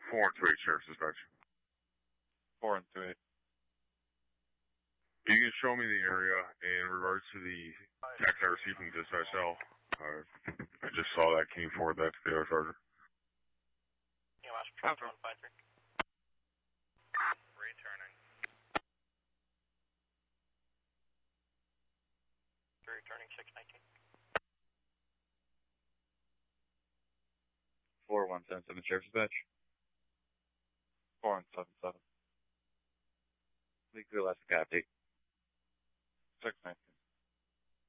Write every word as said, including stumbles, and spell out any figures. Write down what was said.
four and two eight, Sheriff's Dispatch. Four and two eight. You can show me the area in regards to the text I received from Dispatch Cell. Uh, I just saw that came forward that to the other charger. Yeah, last patrol one five three. Returning. Returning six nineteen. four one seven seven, Sheriff's Dispatch. Four one seven seven. Please do Alaska update. Six nineteen.